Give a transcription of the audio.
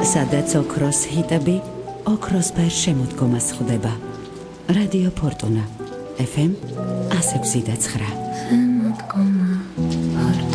სადაც ოქროს ჰიტები ოქროსფერ შემოდგომას ხვდება. რადიო ფორტუნა FM 106.9.